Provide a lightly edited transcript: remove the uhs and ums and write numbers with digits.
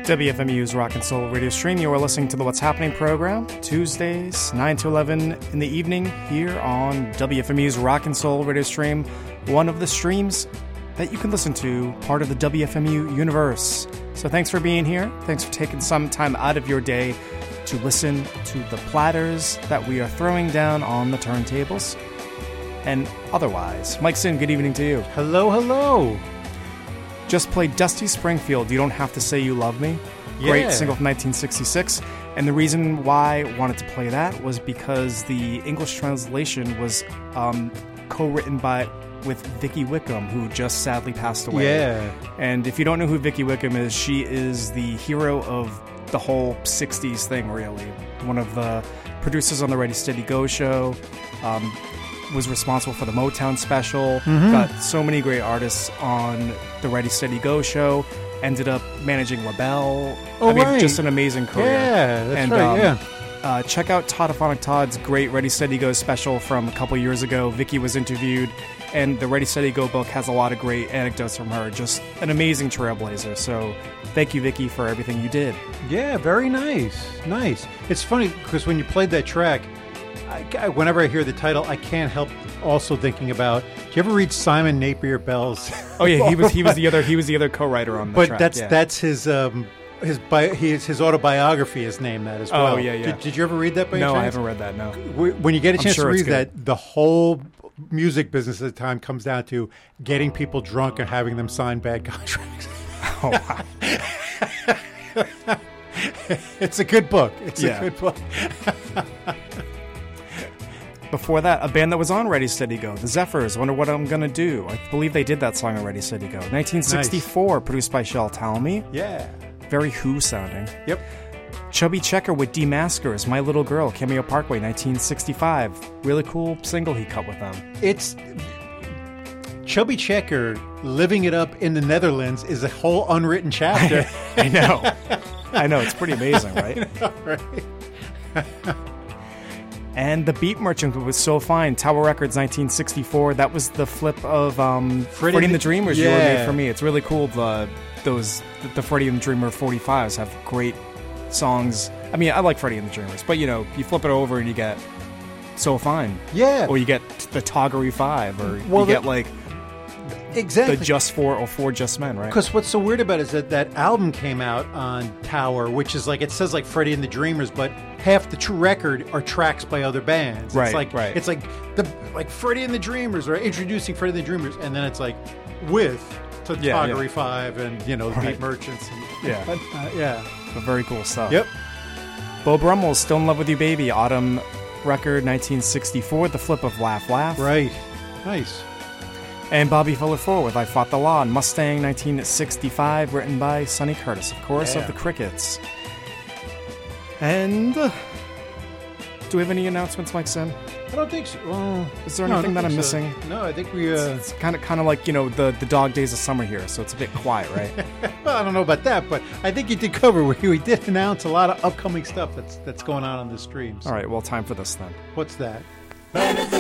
WFMU's Rock and Soul Radio Stream. You are listening to the What's Happening program, Tuesdays, 9 to 11 in the evening, here on WFMU's Rock and Soul Radio Stream, one of the streams that you can listen to, part of the WFMU universe. So thanks for being here. Thanks for taking some time out of your day to listen to the platters that we are throwing down on the turntables. And otherwise, Mike Sin, good evening to you. Hello, hello. Just played Dusty Springfield, You Don't Have to Say You Love Me. Great single from 1966. And the reason why I wanted to play that was because the English translation was co-written with Vicky Wickham, who just sadly passed away. Yeah. And if you don't know who Vicky Wickham is, she is the hero of the whole 60s thing, really. One of the producers on the Ready Steady Go show. Was responsible for the Motown special. Got so many great artists on the Ready Steady Go show. Ended up managing LaBelle. Right. Just an amazing career. Yeah, that's right. Check out Toddophonic Todd's great Ready Steady Go special from a couple years ago. Vicky was interviewed, and the Ready Steady Go book has a lot of great anecdotes from her. Just an amazing trailblazer. So thank you, Vicky, for everything you did. Yeah, very nice. Nice. It's funny because when you played that track, whenever I hear the title, I can't help also thinking about. Do you ever read Simon Napier Bell's? Oh yeah, he was the other co-writer on the track. But that's his autobiography is named that as well. Oh yeah. Did you ever read that by any No, chance? I haven't read that. No. When you get a chance to read good. that, the whole music business at the time comes down to getting people drunk and having them sign bad contracts. Oh wow. It's a good book. It's a good book. Before that, a band that was on Ready Steady Go, the Zephyrs, Wonder What I'm Gonna Do. I believe they did that song on Ready Steady Go. 1964, nice. Produced by Shel Talmy. Yeah. Very Who sounding. Yep. Chubby Checker with D Maskers, My Little Girl, Cameo Parkway, 1965. Really cool single he cut with them. It's Chubby Checker living it up in the Netherlands is a whole unwritten chapter. I know. It's pretty amazing, right? I know, right? And The Beat Merchant was So Fine, Tower Records, 1964. That was the flip of Freddie and the Dreamers, You Were Made For Me. It's really cool. The Freddie and the Dreamer 45s have great songs. I mean, I like Freddie and the Dreamers, but you flip it over and you get So Fine. Yeah. Or you get the Toggery 5, or you get like exactly the Just For or For Just Men, right? Because what's so weird about it is that album came out on Tower, which is like, it says like Freddie and the Dreamers, but half the true record are tracks by other bands. Right, it's like, right. It's like Freddie and the Dreamers, or introducing Freddie and the Dreamers, and then it's like with Toggery 5 and the Beat Merchants. And, yeah. But very cool stuff. Yep. Bo Brummel's Still in Love with You Baby, Autumn record, 1964, the flip of Laugh Laugh. Right. Nice. And Bobby Fuller 4 with I Fought the Law, Mustang, 1965, written by Sonny Curtis, of course, of the Crickets. And do we have any announcements, Mike Sim? I don't think so. Well, is there anything that I'm missing? No, I think we... It's kind of like, the dog days of summer here, so it's a bit quiet, right? Well, I don't know about that, but I think you did cover. We did announce a lot of upcoming stuff that's going on the stream. So. All right, well, time for this then. What's that?